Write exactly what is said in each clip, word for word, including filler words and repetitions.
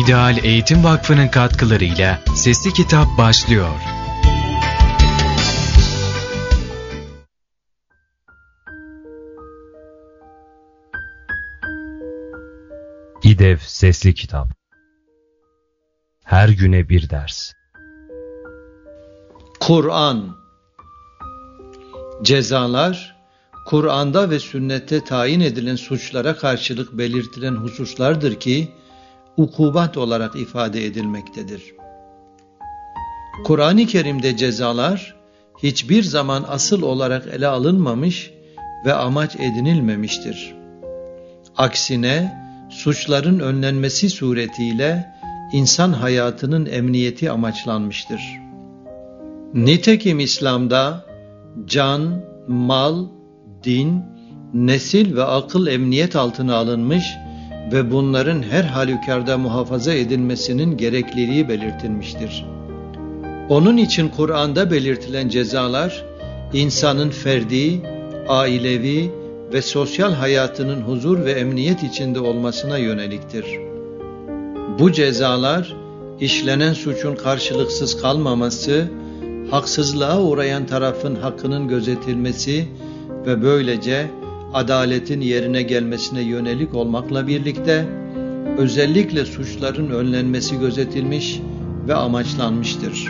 İdeal Eğitim Vakfı'nın katkılarıyla Sesli Kitap başlıyor. İDEV Sesli Kitap. Her güne bir ders. Kur'an. Cezalar, Kur'an'da ve sünnette tayin edilen suçlara karşılık belirtilen hususlardır ki, ukubat olarak ifade edilmektedir. Kur'an-ı Kerim'de cezalar, hiçbir zaman asıl olarak ele alınmamış ve amaç edinilmemiştir. Aksine, suçların önlenmesi suretiyle insan hayatının emniyeti amaçlanmıştır. Nitekim İslam'da can, mal, din, nesil ve akıl emniyet altına alınmış ve bunların her halükarda muhafaza edilmesinin gerekliliği belirtilmiştir. Onun için Kur'an'da belirtilen cezalar, insanın ferdi, ailevi ve sosyal hayatının huzur ve emniyet içinde olmasına yöneliktir. Bu cezalar, işlenen suçun karşılıksız kalmaması, haksızlığa uğrayan tarafın hakkının gözetilmesi ve böylece adaletin yerine gelmesine yönelik olmakla birlikte, özellikle suçların önlenmesi gözetilmiş ve amaçlanmıştır.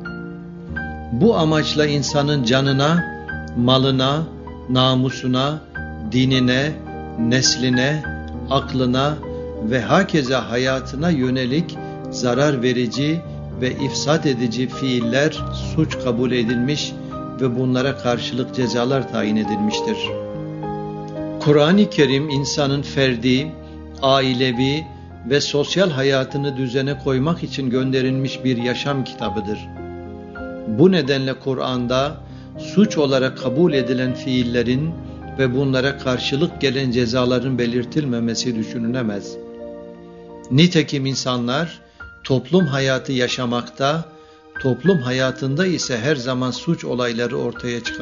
Bu amaçla insanın canına, malına, namusuna, dinine, nesline, aklına ve hakeza hayatına yönelik zarar verici ve ifsad edici fiiller suç kabul edilmiş ve bunlara karşılık cezalar tayin edilmiştir. Kur'an-ı Kerim insanın ferdi, ailevi ve sosyal hayatını düzene koymak için gönderilmiş bir yaşam kitabıdır. Bu nedenle Kur'an'da suç olarak kabul edilen fiillerin ve bunlara karşılık gelen cezaların belirtilmemesi düşünülemez. Nitekim insanlar toplum hayatı yaşamakta, toplum hayatında ise her zaman suç olayları ortaya çıkar.